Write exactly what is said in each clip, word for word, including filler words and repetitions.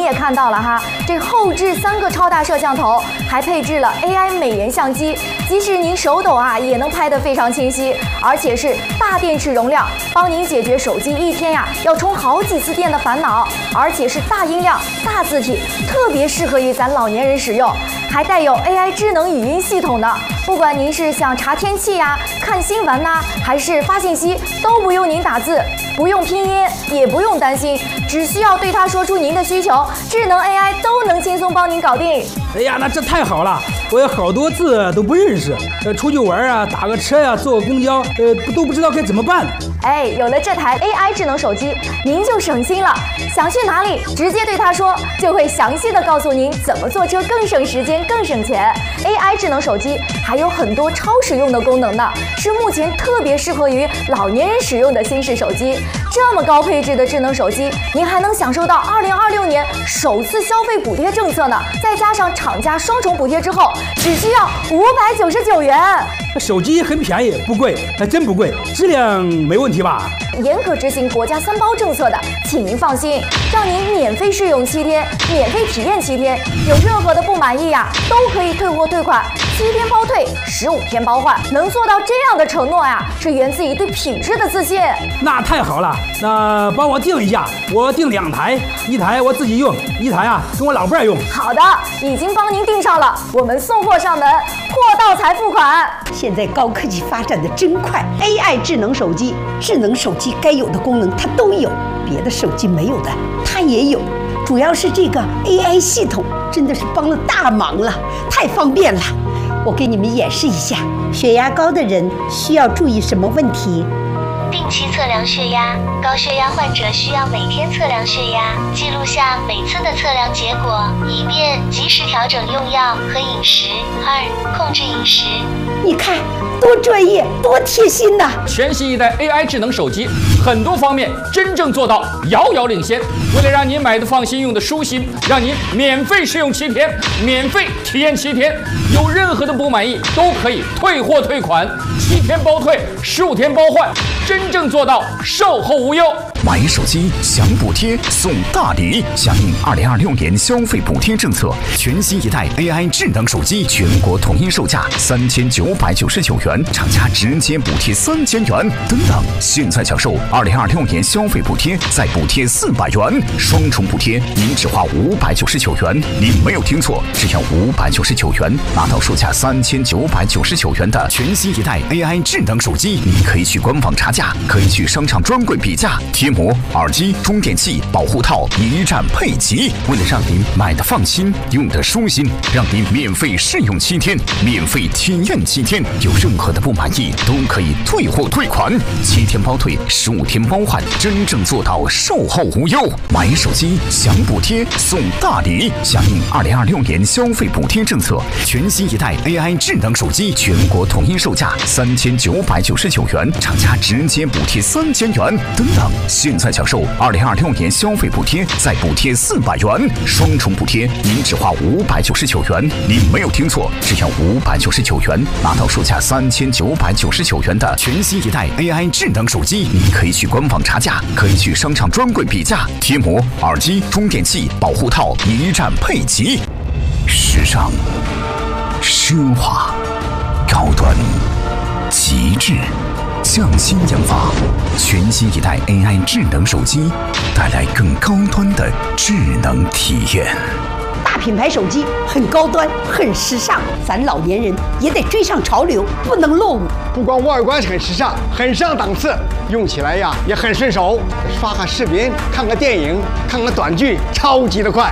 也看到了哈，这后置三个超大摄像头，还配置了 A I 美颜相机，即使您手抖啊，也能拍得非常清晰，而且是大电池容量，帮您解决手机一天呀要充好几次电的烦恼，而且是大音量、大字体，特别适合于咱老年人使用，还带有 A I 智能语音系统的，不管您是想查天气呀、看新闻呐、啊，还是发信息，都不用您打字，不用拼音，也不用担心，只需要对它说出您的需求，智能 A I 都能轻松帮您搞定。 哎呀，那这太好了！我有好多字都不认识，呃，出去玩啊，打个车呀、啊，坐个公交，呃，都不知道该怎么办。 哎，有了这台 A I 智能手机，您就省心了。想去哪里，直接对它说，就会详细的告诉您怎么坐车更省时间、更省钱。A I 智能手机还有很多超实用的功能呢，是目前特别适合于老年人使用的新式手机。这么高配置的智能手机，您还能享受到二零二六年首次消费补贴政策呢，再加上厂家双重补贴之后，只需要五百九十九元。 手机很便宜，不贵，还真不贵，质量没问题吧？ 严格执行国家三包政策的，请您放心，让您免费试用七天，免费体验七天，有任何的不满意呀，都可以退货退款，七天包退，十五天包换，能做到这样的承诺呀，是源自于对品质的自信。 那太好了，那帮我订一下，我订两台，一台我自己用，一台啊跟我老伴儿用。 好的，已经帮您订上了，我们送货上门，货到才付款。 现在高科技发展的真快 ，A I 智能手机，智能手机该有的功能它都有，别的手机没有的它也有。主要是这个 A I 系统真的是帮了大忙了，太方便了。我给你们演示一下，血压高的人需要注意什么问题？ 定期测量血压，高血压患者需要每天测量血压，记录下每次的测量结果，以便及时调整用药和饮食。二、控制饮食。 你看，多专业，多贴心呐！ 全新一代 A I 智能手机，很多方面真正做到遥遥领先。为了让您买的放心，用的舒心，让您免费试用七天，免费体验七天，有任何的不满意都可以退货退款，七天包退，十五天包换，真正做到售后无忧。 买手机享补贴送大礼，响应二零二六年消费补贴政策，全新一代 A I 智能手机全国统一售价三千九百九十九元，厂家直接补贴三千元。等等，现在享受二零二六年消费补贴，再补贴四百元，双重补贴，您只花五百九十九元。您没有听错，只要五百九十九元，拿到售价三千九百九十九元的全新一代 A I 智能手机。您可以去官网查价，可以去商场专柜比价。贴膜、耳机、充电器、保护套一站配齐。为了让您买的放心，用的舒心，让您免费试用七天，免费体验七天，有任何的不满意都可以退货退款，七天包退，十五天包换，真正做到售后无忧。买手机享补贴送大礼，响应二零二六年消费补贴政策，全新一代 A I 智能手机全国统一售价三千九百九十九元，厂家直接补贴三千元。等等，现在享受二零二六年消费补贴，再补贴四百元，双重补贴，您只花五百九十九元。您没有听错，只要五百九十九元，拿到售价三千九百九十九元的全新一代 A I 智能手机。您可以去官网查价，可以去商场专柜比价。贴膜、耳机、充电器、保护套一站配齐。时尚、奢华、高端、极致。匠心研发，全新一代 A I 智能手机，带来更高端的智能体验。 大品牌手机很高端，很时尚，咱老年人也得追上潮流，不能落伍。 不光外观很时尚，很上档次，用起来呀也很顺手，刷个视频、看个电影、看个短剧，超级的快。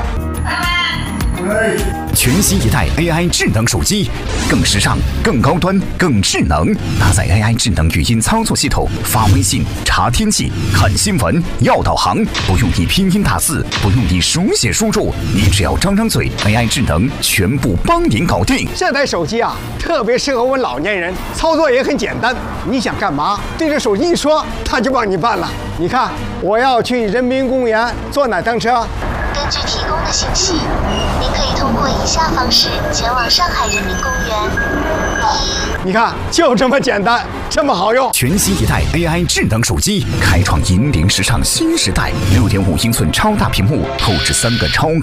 全新一代 A I 智能手机，更时尚、更高端、更智能。搭载 A I 智能语音操作系统，发微信、查天气、看新闻、要导航，不用你拼音打字，不用你手写输入，你只要张张嘴 ，A I 智能全部帮您搞定。 这台手机啊，特别适合我们老年人，操作也很简单。你想干嘛，对着手机一说，它就帮你办了。你看，我要去人民公园坐哪趟车？ 根据提供的信息，您可以通过以下方式前往上海人民公园。一， 你看，就这么简单，这么好用。 全新一代 A I 智能手机，开创引领时尚新时代。六点五英寸超大屏幕，后置三个超高